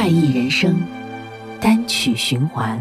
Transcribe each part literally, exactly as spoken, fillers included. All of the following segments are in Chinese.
快意人生，单曲循环。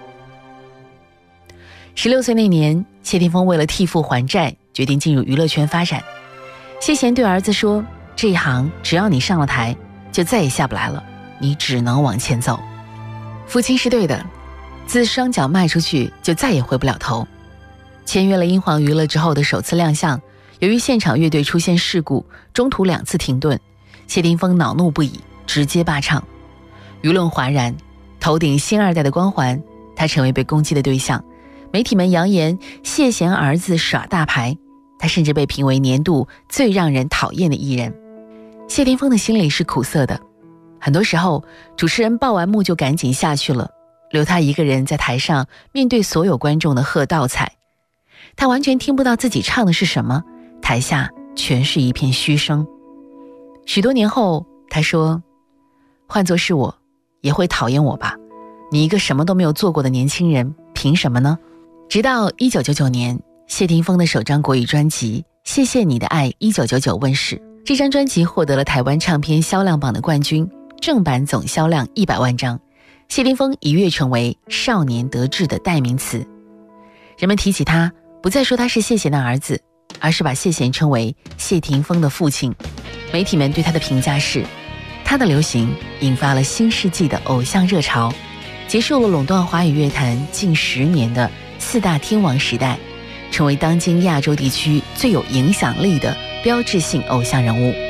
十六岁那年，谢霆锋为了替父还债，决定进入娱乐圈发展。谢贤对儿子说，这一行只要你上了台，就再也下不来了，你只能往前走。父亲是对的，自双脚迈出去就再也回不了头。签约了英皇娱乐之后的首次亮相，由于现场乐队出现事故，中途两次停顿，谢霆锋恼怒不已，直接罢唱。舆论哗然，头顶星二代的光环，他成为被攻击的对象。媒体们扬言谢贤儿子耍大牌，他甚至被评为年度最让人讨厌的艺人。谢霆锋的心里是苦涩的，很多时候主持人报完幕就赶紧下去了，留他一个人在台上面对所有观众的喝倒彩。他完全听不到自己唱的是什么，台下全是一片嘘声。许多年后他说，换作是我也会讨厌我吧，你一个什么都没有做过的年轻人，凭什么呢？直到一九九九年，谢霆锋的首张国语专辑《谢谢你的爱一九九九》问世，这张专辑获得了台湾唱片销量榜的冠军，正版总销量一百万张。谢霆锋一跃成为少年得志的代名词。人们提起他，不再说他是谢贤的儿子，而是把谢贤称为谢霆锋的父亲。媒体们对他的评价是，他的流行引发了新世纪的偶像热潮，结束了垄断华语乐坛近十年的四大天王时代，成为当今亚洲地区最有影响力的标志性偶像人物。